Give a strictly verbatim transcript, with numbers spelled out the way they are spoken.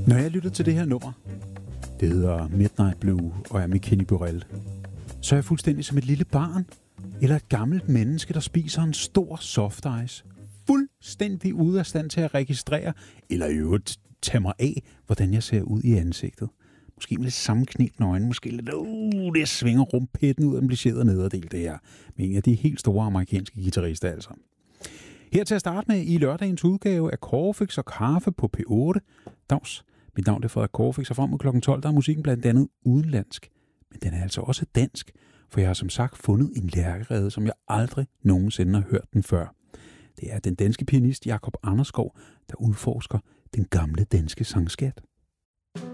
Når jeg lytter til det her nummer, det hedder Midnight Blue og er med Kenny Burrell, så er jeg fuldstændig som et lille barn eller et gammelt menneske, der spiser en stor soft ice. Fuldstændig ude af stand til at registrere, eller i øvrigt tage mig af, hvordan jeg ser ud i ansigtet. Måske med lidt sammenknibende øjne, måske lidt, uh, det svinger rumpetten ud af den blicherede nederdel, det her. Men en af de helt store amerikanske guitarister, altså. Her til at starte med i lørdagens udgave af Corfix og Kaffe på P otte. Dags. Mit navn er Frederik Corfix, og frem mod klokken tolv, der er musikken blandt andet udenlandsk. Men den er altså også dansk, for jeg har som sagt fundet en lærkerede, som jeg aldrig nogensinde har hørt den før. Det er den danske pianist Jakob Anderskov, der udforsker den gamle danske sangskat.